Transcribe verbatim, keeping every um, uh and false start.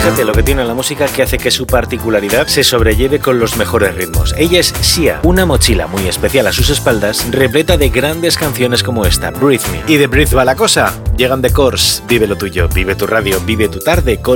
Fíjate lo que tiene la música que hace que su particularidad se sobrelleve con los mejores ritmos. Ella es Sia, una mochila muy especial a sus espaldas, repleta de grandes canciones como esta, Breathe Me. Y de Breathe va la cosa. Llegan The Course, vive lo tuyo, vive tu radio, vive tu tarde con